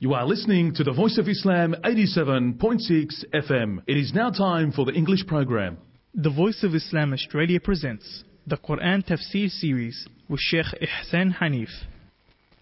You are listening to the Voice of Islam 87.6 FM. It is now time for the English program. The Voice of Islam Australia presents the Quran Tafsir series with Sheikh Ihsan Hanif.